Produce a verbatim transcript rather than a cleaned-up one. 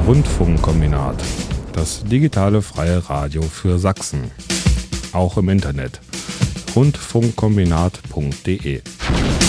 Rundfunkkombinat, das digitale freie Radio für Sachsen. Auch im Internet. rundfunkkombinat punkt de